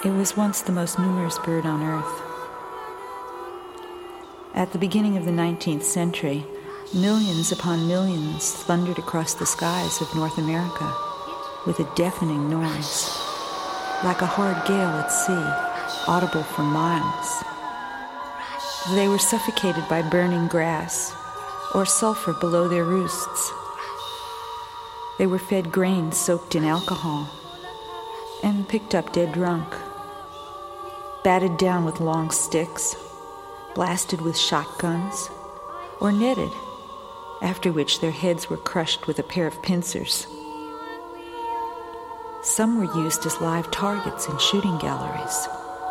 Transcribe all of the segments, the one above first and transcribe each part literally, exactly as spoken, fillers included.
It was once the most numerous bird on Earth. At the beginning of the nineteenth century, millions upon millions thundered across the skies of North America with a deafening noise, like a hard gale at sea, audible for miles. They were suffocated by burning grass or sulfur below their roosts. They were fed grain soaked in alcohol and picked up dead drunk, batted down with long sticks, blasted with shotguns, or netted, after which their heads were crushed with a pair of pincers. Some were used as live targets in shooting galleries.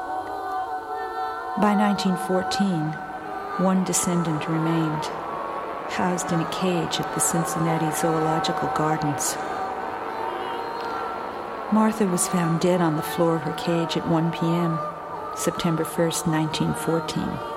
By nineteen fourteen, one descendant remained, housed in a cage at the Cincinnati Zoological Gardens. Martha was found dead on the floor of her cage at one p.m., September first, nineteen fourteen.